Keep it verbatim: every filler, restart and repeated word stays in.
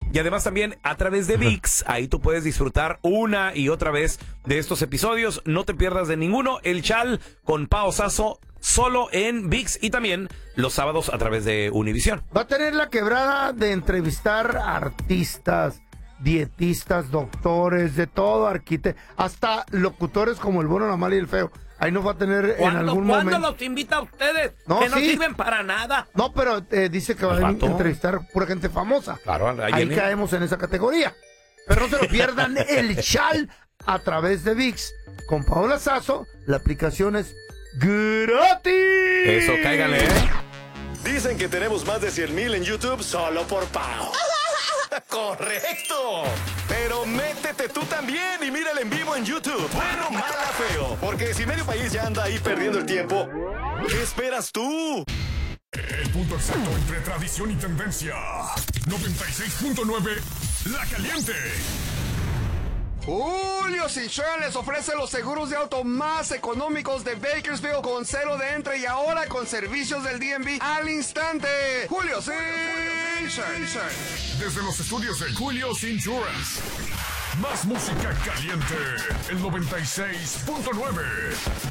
Y además también a través de ViX, ahí tú puedes disfrutar una y otra vez de estos episodios. No te pierdas de ninguno. El Chal con Pao Sasso solo en ViX y también los sábados a través de Univisión. Va a tener la quebrada de entrevistar artistas, dietistas, doctores, de todo, arquitectos, hasta locutores como el bueno, la mala y el feo. Ahí nos va a tener en algún momento. ¿Cuándo los invita a ustedes? No, que no sí. sirven para nada. No, pero eh, dice que va a entrevistar pura gente famosa. Claro, ahí, ahí viene. caemos en esa categoría. Pero no se lo pierdan, el Chal a través de ViX. Con Paola Sasso, la aplicación es gratis. Eso, cáigale, ¿eh? Dicen que tenemos más de cien mil en YouTube solo por Pao. ¡Correcto! Pero métete tú también y mírala en vivo en YouTube. Bueno, mala, feo. Porque si medio país ya anda ahí perdiendo el tiempo, ¿qué esperas tú? El punto exacto entre tradición y tendencia. noventa y seis punto nueve La Caliente. Julio Cinchón les ofrece los seguros de auto más económicos de Bakersfield con cero de entre y ahora con servicios del D M V al instante. Julio Cinchón. Desde los estudios de Julio's Insurance. Más música caliente. El noventa y seis punto nueve.